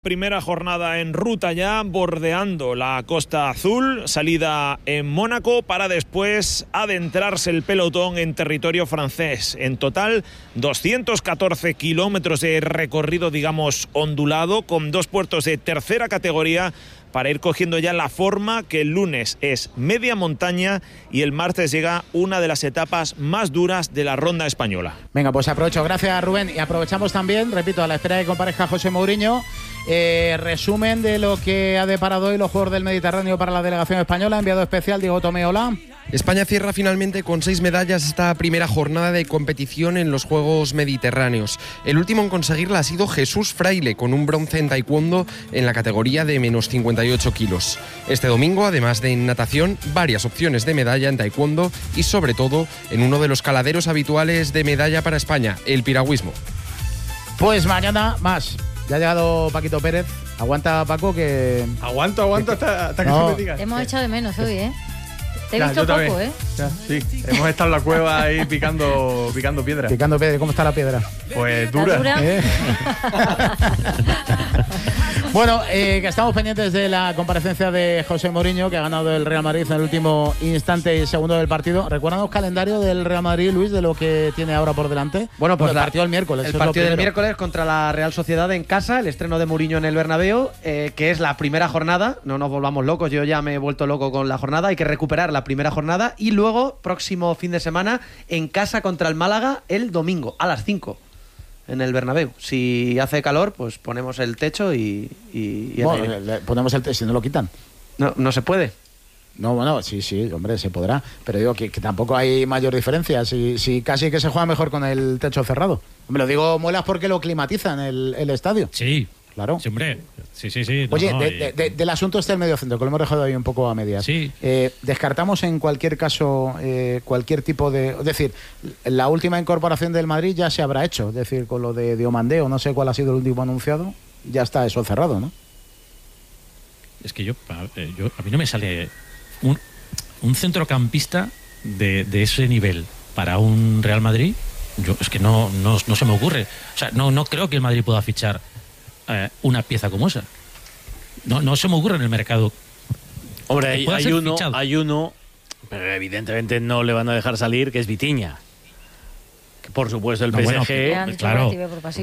Primera jornada en ruta ya, bordeando la Costa Azul, salida en Mónaco para después adentrarse el pelotón en territorio francés. En total, 214 kilómetros de recorrido, digamos, ondulado, con 2 puertos de tercera categoría para ir cogiendo ya la forma que el lunes es media montaña y el martes llega una de las etapas más duras de la ronda española. Venga, pues aprovecho. Gracias, Rubén. Y aprovechamos también, repito, a la espera de que comparezca José Mourinho, resumen de lo que ha deparado hoy los Juegos del Mediterráneo para la delegación española. Enviado especial Diego Tomé, hola. España cierra finalmente con 6 medallas esta primera jornada de competición en los Juegos Mediterráneos. El último en conseguirla ha sido Jesús Fraile, con un bronce en taekwondo en la categoría de menos 58 kilos. Este domingo, además de en natación, varias opciones de medalla en taekwondo y sobre todo en uno de los caladeros habituales de medalla para España, el piragüismo. Pues mañana más. Ya ha llegado Paquito Pérez. Aguanta, Paco, que... Aguanto hasta que no me digas. Te hemos echado de menos hoy, ¿eh? Te he Ya, visto yo poco, también. ¿eh? Ya, sí, hemos estado en la cueva ahí picando piedra. Picando piedra. ¿Cómo está la piedra? Pues ¿Está dura. dura? Bueno, que estamos pendientes de la comparecencia de José Mourinho, que ha ganado el Real Madrid en el último instante y segundo del partido. ¿Recuerdan el calendario del Real Madrid, Luis, de lo que tiene ahora por delante? Bueno, pues el partido del miércoles. El partido del miércoles contra la Real Sociedad en casa, el estreno de Mourinho en el Bernabéu, que es la primera jornada. No nos volvamos locos, yo ya me he vuelto loco con la jornada. Hay que recuperar la primera jornada y luego, próximo fin de semana, en casa contra el Málaga el domingo a las 5. En el Bernabéu. Si hace calor, pues ponemos el techo y bueno, ponemos el techo, si no lo quitan. No se puede. No, bueno, sí, hombre, se podrá. Pero digo que tampoco hay mayor diferencia. Si casi que se juega mejor con el techo cerrado. Me lo digo, muelas porque lo climatizan el estadio. Sí. Claro. Sí, hombre. Sí. Oye, del asunto del mediocentro, que lo hemos dejado ahí un poco a medias. Sí. Descartamos en cualquier caso cualquier tipo de... Es decir, la última incorporación del Madrid ya se habrá hecho. Es decir, con lo de Diomandé, o no sé cuál ha sido el último anunciado, ya está eso cerrado, ¿no? Es que a mí no me sale un centrocampista de ese nivel para un Real Madrid. Es que no se me ocurre. O sea, no creo que el Madrid pueda fichar una pieza como esa. No se me ocurre en el mercado. Hombre, hay uno, pero evidentemente no le van a dejar salir, que es Vitinha. Que por supuesto el PSG, claro.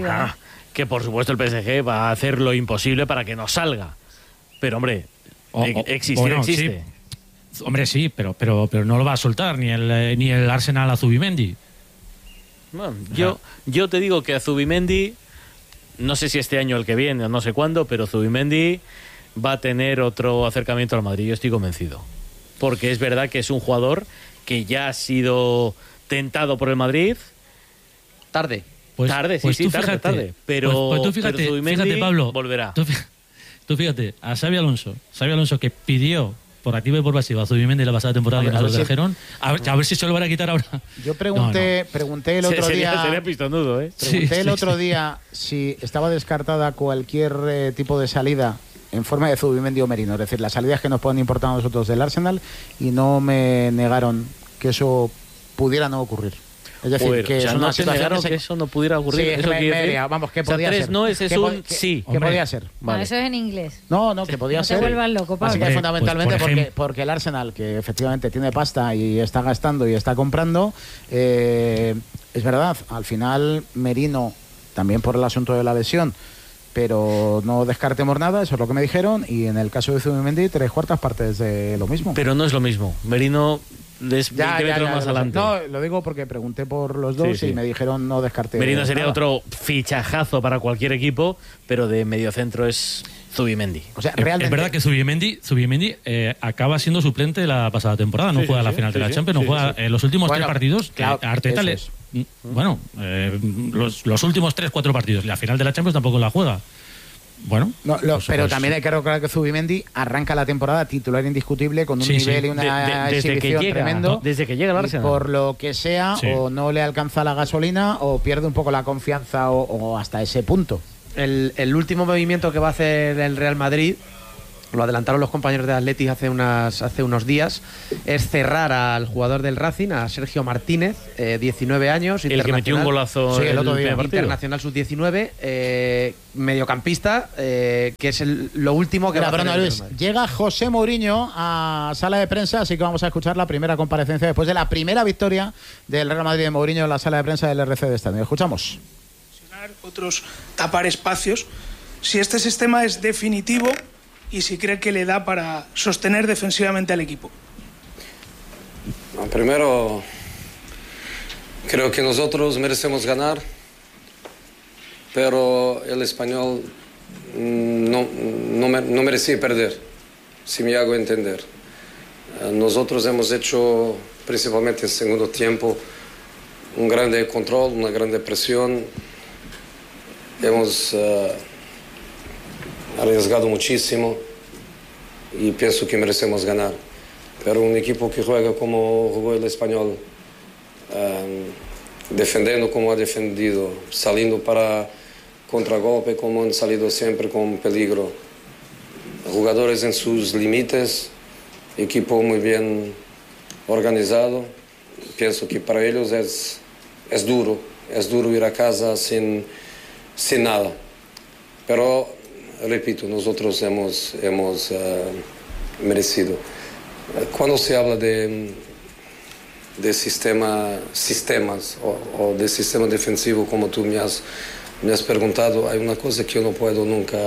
que por supuesto el PSG va a hacer lo imposible para que no salga. Pero hombre, existe. Sí. Hombre, sí, pero no lo va a soltar ni el Arsenal a Zubimendi. Bueno, yo te digo que a Zubimendi, no sé si este año o el que viene, o no sé cuándo, pero Zubimendi va a tener otro acercamiento al Madrid, yo estoy convencido. Porque es verdad que es un jugador que ya ha sido tentado por el Madrid. Tarde. Tarde. Pero tú fíjate, Zubimendi Pablo, volverá. Tú fíjate, a Xabi Alonso que pidió por activa y por pasiva a Zubimendi la pasada temporada que nos lo trajeron, a ver si se lo van a quitar ahora. Yo pregunté el otro día. Sería pistonudo, ¿eh? Pregunté el otro día si estaba descartada cualquier tipo de salida en forma de Zubimendi o Merino, es decir, las salidas que nos pueden importar a nosotros del Arsenal, y no me negaron que eso pudiera no ocurrir. Es decir, que es una situación que eso no pudiera ocurrir. Sí, eso vamos, que podía ser. No es un sí. Que podía ser. Vale. Eso es en inglés. No, que podía ser. No te vuelvas loco, Pablo. Así que fundamentalmente pues porque el Arsenal, que efectivamente tiene pasta y está gastando y está comprando, es verdad, al final Merino, también por el asunto de la lesión, pero no descartemos nada, eso es lo que me dijeron, y en el caso de Zubimendi, 3/4 partes de lo mismo. Pero no es lo mismo. Merino es 20 metros más adelante. No, lo digo porque pregunté por los dos y me dijeron no descarte. Merino sería nada. Otro fichajazo para cualquier equipo, pero de mediocentro es Zubimendi. O sea, realmente... Es verdad que Zubimendi acaba siendo suplente de la pasada temporada, no juega la final de la Champions, no juega los últimos 3 partidos. Claro, Arteta los últimos 3-4 partidos, la final de la Champions tampoco la juega. Bueno, pero también hay que recordar que Zubimendi arranca la temporada titular indiscutible con un nivel y una exhibición tremendo. Desde que llega al Arsenal. Por lo que sea, o no le alcanza la gasolina o pierde un poco la confianza o hasta ese punto. El último movimiento que va a hacer el Real Madrid lo adelantaron los compañeros de Athletic hace unos días, es cerrar al jugador del Racing, a Sergio Martínez, 19 años. El que metió un golazo el otro día, partido. Internacional sub-19, mediocampista, que es lo último que va a hacer. Luis, llega José Mourinho a sala de prensa, así que vamos a escuchar la primera comparecencia después de la primera victoria del Real Madrid de Mourinho en la sala de prensa del RC de Estadio. Escuchamos. Otros tapar espacios. Si este sistema es definitivo y si cree que le da para sostener defensivamente al equipo. Primero, creo que nosotros merecemos ganar, pero el Español no merecía perder, si me hago entender. Nosotros hemos hecho, principalmente en el segundo tiempo, un grande control, una grande presión. Hemos arriesgado muchísimo y pienso que merecemos ganar. Pero un equipo que juega como jugó el Español, defendiendo como ha defendido, saliendo para contragolpe como han salido siempre con peligro, jugadores en sus límites, equipo muy bien organizado. Pienso que para ellos es duro ir a casa sin nada. Pero repito, nosotros hemos merecido. Cuando se habla de sistemas o de sistema defensivo, como tú me has preguntado, hay una cosa que yo no puedo nunca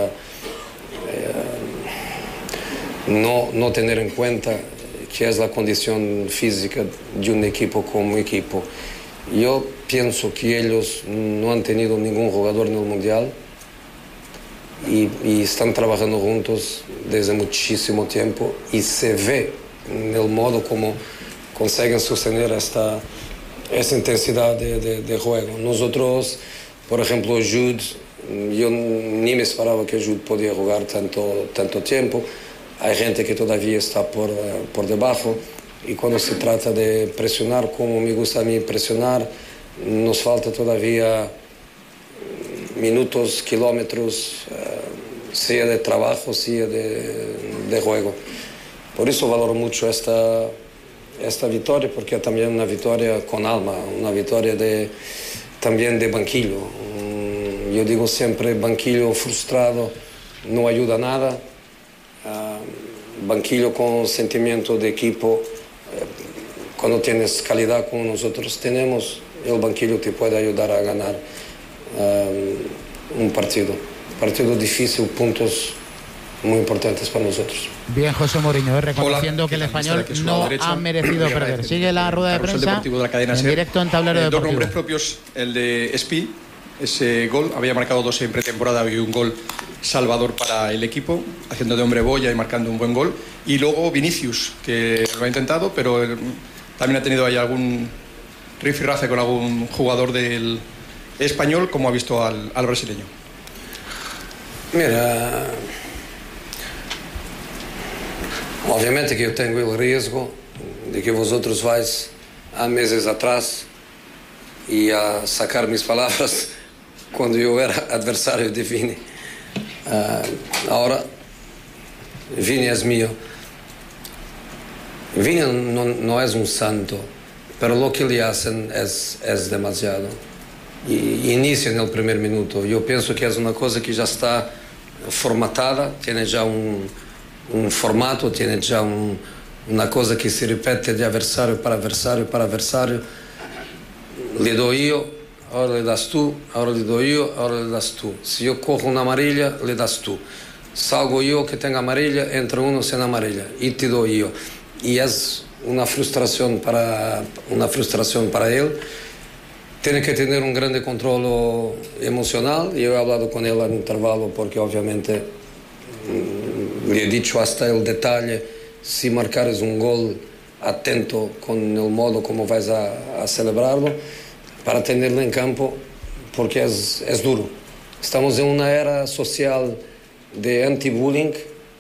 no tener en cuenta, que es la condición física de un equipo como equipo. Yo pienso que ellos no han tenido ningún jugador en el Mundial y están trabajando juntos desde muchísimo tiempo y se ve en el modo como consiguen sostener esta intensidad de juego. Nosotros, por ejemplo, Jude, yo ni me esperaba que Jude podía jugar tanto tiempo. Hay gente que todavía está por debajo y cuando se trata de presionar como me gusta a mí presionar, nos falta todavía minutos, kilómetros, sea de trabajo, sea de juego. Por eso valoro mucho esta victoria, porque es también una victoria con alma, una victoria también de banquillo. Yo digo siempre, banquillo frustrado no ayuda a nada. Banquillo con sentimiento de equipo, cuando tienes calidad como nosotros tenemos, el banquillo te puede ayudar a ganar un partido difícil, puntos muy importantes para nosotros. Bien, José Mourinho, reconociendo que el Español no ha merecido perder. Sigue la rueda de prensa en directo en Tablero Deportivo. Dos nombres propios, el de Espi, ese gol, había marcado 2 en pretemporada y un gol salvador para el equipo, haciendo de hombre boya y marcando un buen gol. Y luego Vinicius, que lo ha intentado, pero también ha tenido ahí algún rifirrafe con algún jugador del Español, como ha visto al brasileño. Mira, obviamente que yo tengo el riesgo de que vosotros vais a meses atrás y a sacar mis palabras cuando yo era adversario de Vini. Ahora, Vini es mío. Vini no es un santo, pero lo que le hacen es demasiado. Y inicia en el primer minuto. Yo pienso que es una cosa que ya está formatada, tiene ya un formato, tiene ya una cosa que se repite de adversario para adversario para adversario. Le doy yo, ahora le das tú, ahora le doy yo, ahora le das tú. Si yo cojo una amarilla, le das tú. Salgo yo que tenga amarilla, entra uno sin amarilla y te doy yo. Y es una frustración para él. Tiene que tener un grande control emocional. Yo he hablado con él al intervalo porque obviamente le he dicho hasta el detalle, si marcares un gol, atento con el modo como vais a celebrarlo, para tenerlo en campo, porque es duro. Estamos en una era social de anti-bullying.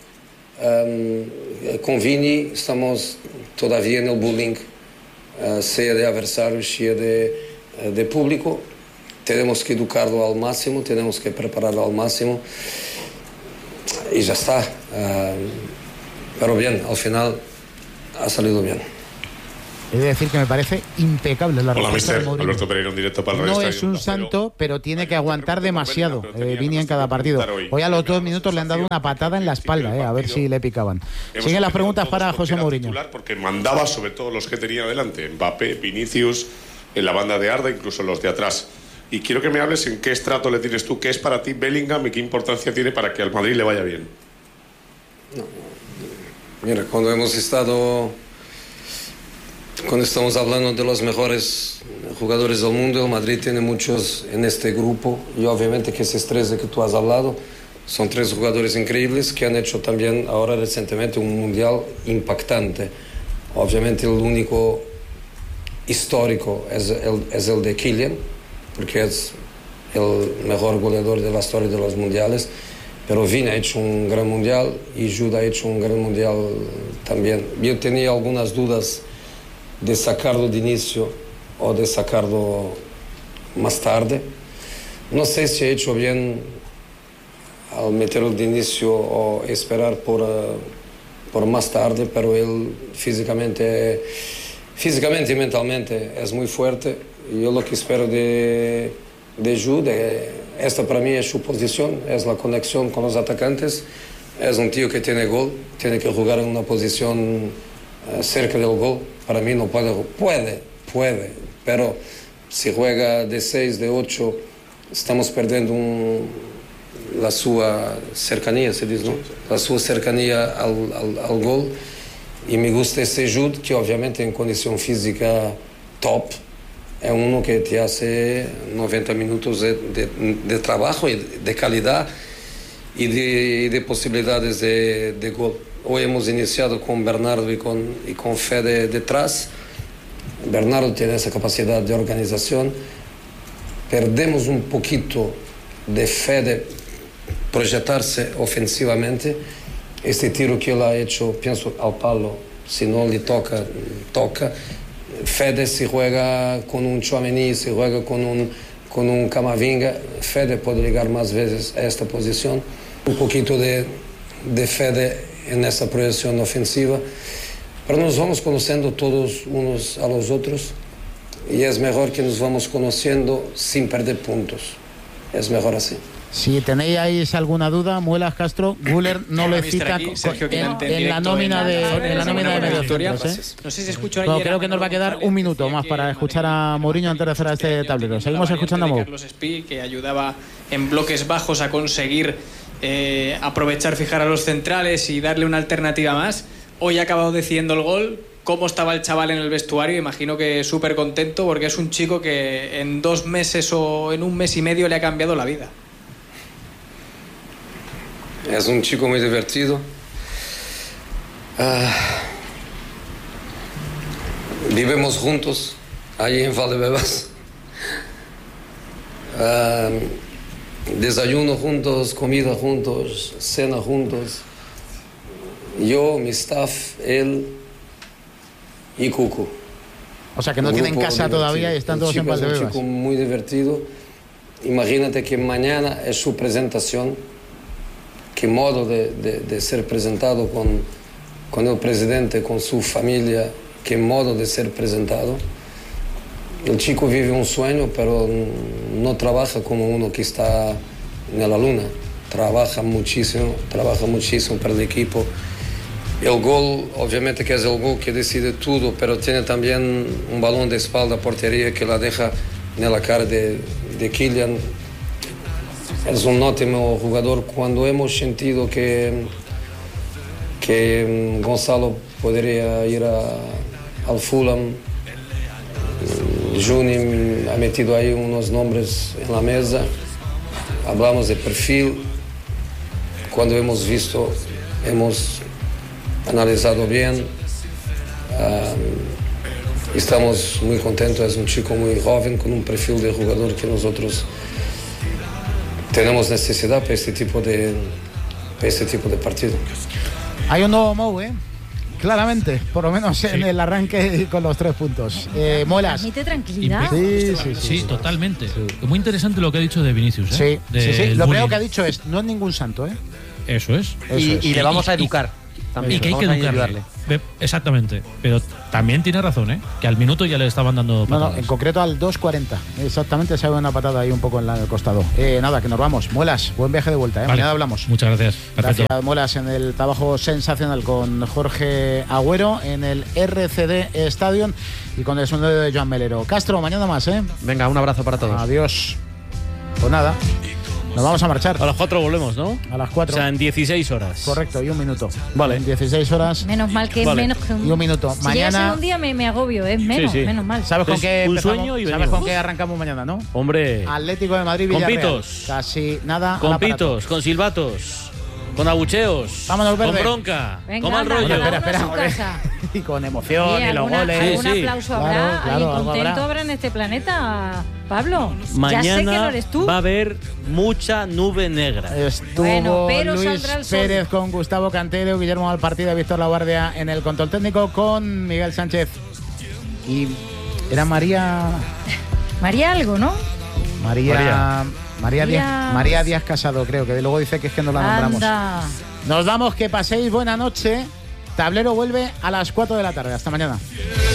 Con Vini estamos todavía en el bullying, sea de adversarios, sea de público. Tenemos que educarlo al máximo, tenemos que prepararlo al máximo. y ya está. Pero bien, al final ha salido bien. He de decir que me parece impecable la respuesta de Mourinho. Alberto Pereira, en directo para el No Radio es un santo, pero tiene que aguantar demasiado Vini en cada partido. Hoy a los 2 minutos le han dado una patada en la espalda, a ver si le picaban. Siguen las preguntas para José Mourinho. Porque mandaba sobre todo los que tenía delante, Mbappé, Vinicius, en la banda de Arda, incluso los de atrás. Y quiero que me hables en qué estrato le tienes tú, qué es para ti Bellingham y qué importancia tiene para que al Madrid le vaya bien. Mira, cuando estamos hablando de los mejores jugadores del mundo, el Madrid tiene muchos en este grupo, y obviamente que esos 3 de que tú has hablado son 3 jugadores increíbles que han hecho también ahora recientemente un mundial impactante. Obviamente el único histórico es el de Kylian, porque es el mejor goleador de la historia de los mundiales, pero Vini ha hecho un gran mundial y Jude ha hecho un gran mundial también. Yo tenía algunas dudas de sacarlo de inicio o de sacarlo más tarde. No sé si he hecho bien al meterlo de inicio o esperar por más tarde, pero él físicamente y mentalmente es muy fuerte. Yo lo que espero de Jude, esta para mí es su posición, es la conexión con los atacantes. Es un tío que tiene gol, tiene que jugar en una posición cerca del gol. Para mí no puede, pero si juega de 6, de 8, estamos perdiendo la su cercanía, se dice, ¿no? La su cercanía al gol. Y me gusta ese Jude, que obviamente en condición física top, es uno que te hace 90 minutos de trabajo y de calidad y de posibilidades de gol. Hoy hemos iniciado con Bernardo y con Fede detrás. Bernardo tiene esa capacidad de organización. Perdemos un poquito de Fede proyectarse ofensivamente. Este tiro que él ha hecho, pienso al palo, si no le toca. Fede si juega con un Tchouaméni, si juega con un Camavinga, Fede puede llegar más veces a esta posición. Un poquito de Fede en esa proyección ofensiva, pero nos vamos conociendo todos unos a los otros y es mejor que nos vamos conociendo sin perder puntos. Es mejor así. Si tenéis alguna duda, Muelas Castro, Güler no le cita en la nómina de mediocentros. No sé si escucho ayer. Creo que nos va a quedar un minuto más para escuchar a Mourinho antes de cerrar este tablero. Seguimos escuchando a Mou. Carlos Espí, que ayudaba en bloques bajos a conseguir aprovechar, fijar a los centrales y darle una alternativa más. Hoy ha acabado decidiendo el gol. ¿Cómo estaba el chaval en el vestuario? Imagino que súper contento, porque es un chico que en 2 meses o en 1 mes y medio le ha cambiado la vida. Es un chico muy divertido. Vivimos juntos allí en Valdebebas. Desayuno juntos, comida juntos, cena juntos. Yo, mi staff, él y Cuco. O sea que no tienen casa todavía y están todos en Valdebebas. Es un chico muy divertido. Imagínate que mañana es su presentación. Qué modo de ser presentado con el presidente, con su familia, qué modo de ser presentado. El chico vive un sueño, pero no trabaja como uno que está en la luna. Trabaja muchísimo para el equipo. El gol, obviamente que es el gol que decide todo, pero tiene también un balón de espalda a portería que la deja en la cara de Kylian. Es un ótimo jugador. Cuando hemos sentido que Gonzalo podría ir al Fulham, Juni ha metido ahí unos nombres en la mesa, hablamos de perfil. Cuando hemos visto, hemos analizado bien, estamos muy contentos. Es un chico muy joven con un perfil de jugador que nosotros tenemos necesidad para este tipo de partido. Hay un nuevo Mou, claramente, por lo menos en el arranque con los 3 puntos. Muelas. Transmite tranquilidad. Sí, totalmente. Sí. Muy interesante lo que ha dicho de Vinicius. Sí. Lo primero que ha dicho es, no es ningún santo, Eso es. Y le vamos a educar. También, y que hay que educarle. Exactamente. Pero también tiene razón, que al minuto ya le estaban dando patadas. No, en concreto al 2.40. Exactamente, se ha dado una patada ahí un poco en el costado. Nada, que nos vamos. Muelas, buen viaje de vuelta. Vale. Mañana hablamos. Muchas gracias. Perfecto. Gracias, Muelas, en el trabajo sensacional con Jorge Agüero en el RCD Stadium y con el sonido de Joan Melero. Castro, mañana más, Venga, un abrazo para todos. Adiós. Pues nada. Nos vamos a marchar. A las 4 volvemos, ¿no? A las 4. O sea, en 16 horas. Correcto, y un minuto. Vale. En 16 horas. Menos mal que es menos que un... Y un minuto. Si mañana. llegas en un día me agobio, es menos, menos mal. ¿Sabes con qué un empezamos? sueño y ¿Sabes venimos. con qué arrancamos mañana, no? Hombre. Atlético de Madrid, Con Villarreal. pitos. Casi nada. Con al aparato. pitos, con silbatos, con abucheos. Vámonos, Verde. Con bronca. Venga, con mal anda, rollo. cada uno espera, a su hombre. casa. Y con emoción Oye, y los goles. algún aplauso habrá, Claro, alguien algo contento habrá. habrá en este planeta, Pablo. Mañana ya sé que no eres tú. va a haber mucha nube negra. Estuvo Bueno, pero Luis saldrá el sol. Pérez con Gustavo Cantero, Guillermo Malpartida, Víctor Laguardia en el control técnico con Miguel Sánchez. Y era María algo, ¿no? María Díaz Casado, creo, que luego dice que es que no la nombramos. Anda. Nos vamos, que paséis buena noche. Tablero vuelve a las 4 de la tarde. Hasta mañana.